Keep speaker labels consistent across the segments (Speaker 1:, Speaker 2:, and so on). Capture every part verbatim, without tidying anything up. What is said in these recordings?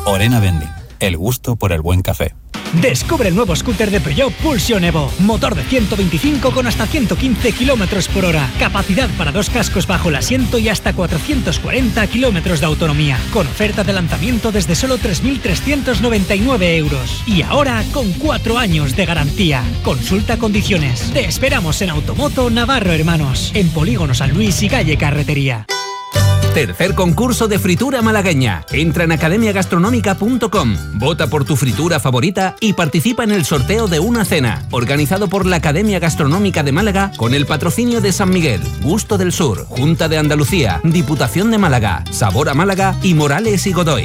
Speaker 1: Orena Vending, el gusto por el buen café.
Speaker 2: Descubre el nuevo scooter de Peugeot Pulsion Evo. Motor de ciento veinticinco con hasta ciento quince kilómetros por hora. Capacidad para dos cascos bajo el asiento y hasta cuatrocientos cuarenta kilómetros de autonomía. Con oferta de lanzamiento desde solo tres mil trescientos noventa y nueve euros. Y ahora con cuatro años de garantía. Consulta condiciones. Te esperamos en Automoto Navarro Hermanos. En Polígono San Luis y Calle Carretería.
Speaker 3: Tercer concurso de fritura malagueña. Entra en academia gastronómica punto com, vota por tu fritura favorita y participa en el sorteo de una cena, organizado por la Academia Gastronómica de Málaga con el patrocinio de San Miguel, Gusto del Sur, Junta de Andalucía, Diputación de Málaga, Sabor a Málaga y Morales y Godoy.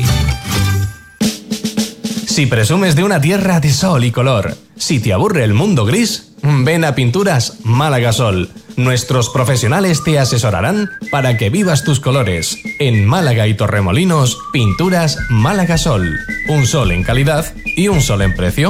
Speaker 4: Si presumes de una tierra de sol y color, si te aburre el mundo gris, ven a Pinturas Málaga Sol. Nuestros profesionales te asesorarán para que vivas tus colores. En Málaga y Torremolinos, Pinturas Málaga Sol. Un sol en calidad y un sol en precio.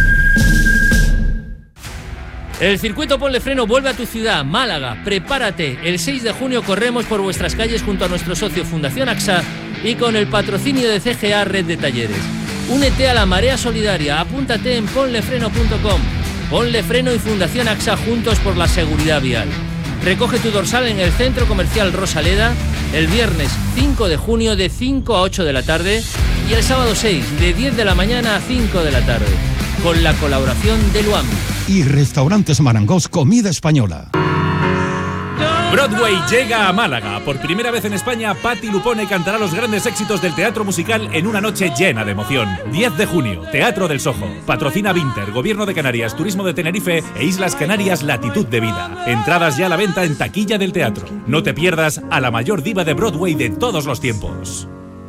Speaker 5: El circuito Ponle Freno vuelve a tu ciudad, Málaga. Prepárate. El seis de junio corremos por vuestras calles junto a nuestro socio Fundación AXA y con el patrocinio de C G A Red de Talleres. Únete a la marea solidaria. Apúntate en ponle freno punto com. Ponle Freno y Fundación AXA juntos por la seguridad vial. Recoge tu dorsal en el Centro Comercial Rosaleda el viernes cinco de junio de cinco a ocho de la tarde y el sábado seis de diez de la mañana a cinco de la tarde, con la colaboración de Luam.
Speaker 6: Y Restaurantes Marangos Comida Española.
Speaker 7: Broadway llega a Málaga. Por primera vez en España, Patti Lupone cantará los grandes éxitos del teatro musical en una noche llena de emoción. diez de junio, Teatro del Sojo. Patrocina Vinter, Gobierno de Canarias, Turismo de Tenerife e Islas Canarias Latitud de Vida. Entradas ya a la venta en taquilla del teatro. No te pierdas a la mayor diva de Broadway de todos los tiempos.